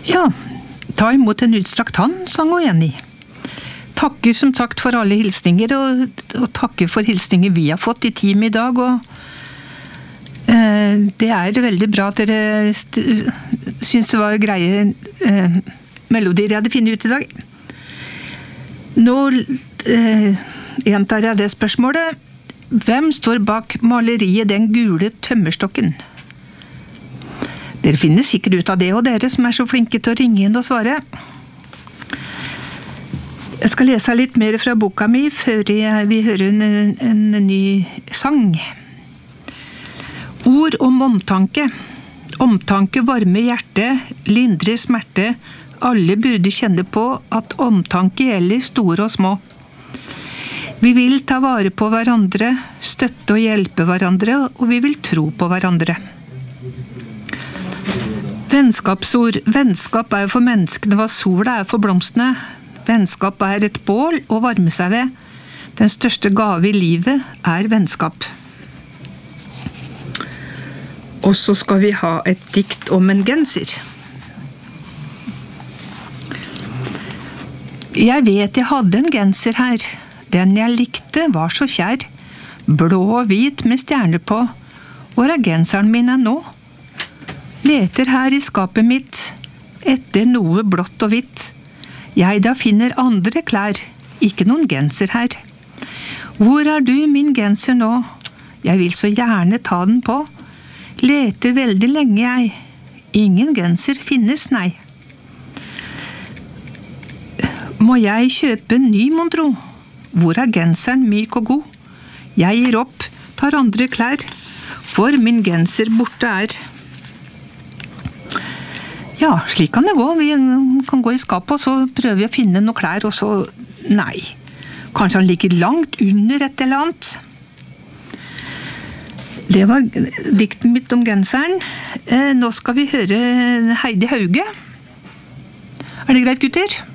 Ja, ta imot en utstrakt hånd, sang hun Jenny. Takker som sagt for alle hilsninger, og takker for hilsninger vi har fått i team i dag, og det veldig bra at dere synes det var greie melodier jeg hadde funnet ut i dag. Nå gjentar jeg det spørsmålet. Hvem står bak maleriet Den gule tømmerstokken? Dere finner sikkert ut av det, og dere som så flinke til å ringe inn og svare. Jeg skal lese litt mer fra boka mi før vi hører en ny sang. Ord om omtanke. Omtanke varmer hjertet, lindrer smerte. Alle burde kjenne på at omtanke gjelder store og små. Vi vil ta vare på hverandre, støtte og hjelpe hverandre, og vi vil tro på hverandre. Vennskapsord. Vennskap for menneskene hva sola for blomstene. Vennskap et bål å varme seg ved. Den største gave i livet vennskap. Og så skal vi ha et dikt om en genser. Jeg vet jeg hadde en genser her. Den jeg likte var så kjær. Blå og hvit med stjerner på. Hvor genseren min nå? Leter her i skapet mitt etter noe blått og hvitt. Jeg da finner andre klær, ikke noen genser her. Hvor du min genser nå? Jeg vil så gjerne ta den på. Leter veldig lenge jeg. Ingen genser finnes, nei. Må jeg kjøpe en ny, mon tro? Hvor genseren myk og god? Jeg gir opp, tar andre klær, for min genser borte Ja, slik kan det gå. Vi kan gå i skapet, og så prøver vi å finne noen klær, og så nei. Kanskje han ligger langt under et eller annet. Det var dikten mitt om genseren. Nå skal vi høre Heidi Hauge. Det greit, gutter?